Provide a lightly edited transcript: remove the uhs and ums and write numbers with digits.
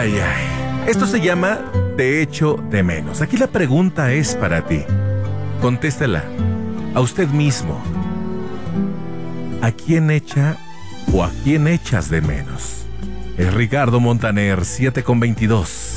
Ay, ay. Esto se llama Te echo de menos. Aquí la pregunta es para ti. Contéstela a usted mismo. ¿A quién echa o a quién echas de menos? Es Ricardo Montaner, 7:22.